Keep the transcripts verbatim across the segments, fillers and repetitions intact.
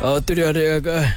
Oh tu dia adik kakak.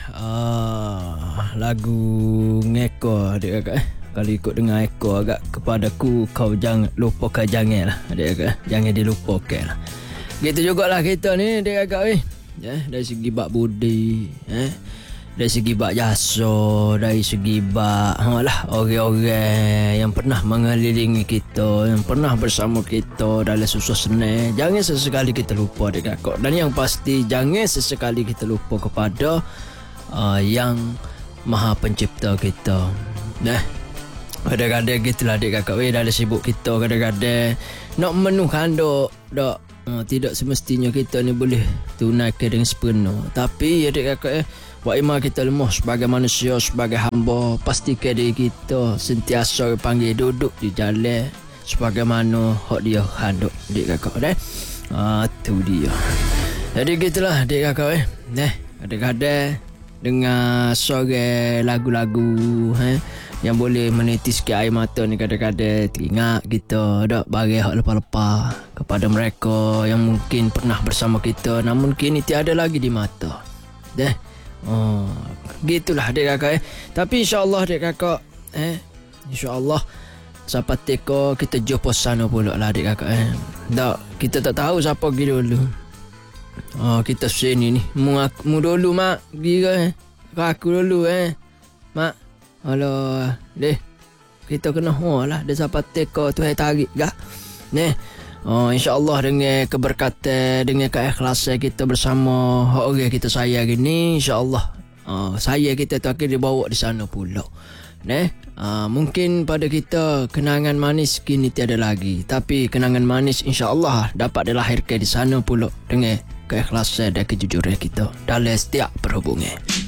Ah, lagu Ngeko adik kakak. Kalau ikut dengar Eko agak kepadaku, kau jangan lupakan jangan lah adik kakak. Jangan dilupakan lah. Gitu jugalah kita ni adik kakak eh. Ya, dari segi bak budi, eh. Dari segi bak jasa, dari segi bak ha lah orang-orang yang pernah mengelilingi kita, yang pernah bersama kita dalam susah senang, jangan sesekali kita lupa adik kakak. Dan yang pasti jangan sesekali kita lupa kepada uh, yang Maha Pencipta kita. Nah, kadang-kadang gitulah adik kakak, weh dalam sibuk kita kadang-kadang nak menuhan dok dok uh, tidak semestinya kita ni boleh tunaikan dengan sepenuh. Tapi adik kakak eh, wa iman kita lemah sebagai manusia, sebagai hamba, pastikan diri kita sentiasa panggil duduk di jalan sebagaimana hak dia handuk adik kakak dah. Ah tu dia. Jadi gitulah adik kakak eh. Nah, kadang-kadang dengar suara lagu-lagu eh yang boleh menitiskan air mata ni, kadang-kadang teringat kita dak bagi hak lepas-lepas kepada mereka yang mungkin pernah bersama kita namun kini tiada lagi di mata. Dah. Oh, gitulah adik kakak eh. Tapi insya-Allah adik kakak eh, insya-Allah siapa teko kita jumpa sana pula lah adik kakak eh. Tak, kita tak tahu siapa pergi dulu. Oh, kita sini ni. Mu aku, mu dulu mak pergi ke eh. Aku dulu eh. Mak. Alah, deh. Kita kena ho lah dia siapa teko tu hai tarik gak. Neh. Oh, insya-Allah dengan keberkatan, dengan keikhlasan kita bersama orang kita sayang gini, insya-Allah uh, saya kita tu akan dibawa di sana pula. Neh, uh, mungkin pada kita kenangan manis kini tiada lagi, tapi kenangan manis insya-Allah dapat dilahirkan di sana pula dengan keikhlasan dan kejujuran kita dalam setiap perhubungan.